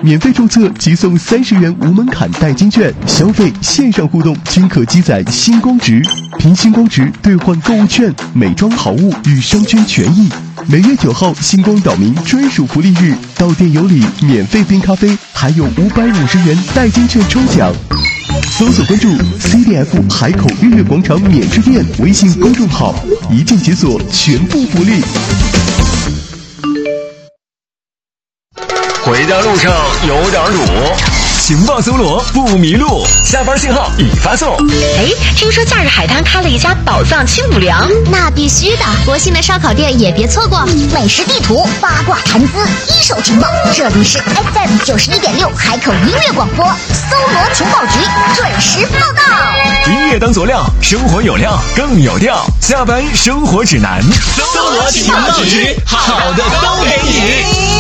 免费注册即送30元无门槛代金券，消费线上互动均可积攒星光值，凭星光值兑换购物券、美妆好物与商圈权益。每月9号，星光岛民专属福利日，到店有礼，免费冰咖啡，还有550元代金券抽奖。搜索关注 CDF 海口日月广场免税店微信公众号，一键解锁全部福利。 回家路上有点堵，情报搜罗不迷路，下班信号已发送。 听说假日海滩开了一家宝藏清补凉， 那必须的。国信的烧烤店也别错过，美食地图、八卦谈资、一手情报，这里是 FM 91.6海口音乐广播，搜罗情报局准时报道。 音乐当佐料，生活有料更有调。下班生活指南， 搜罗情报局，好的都给你。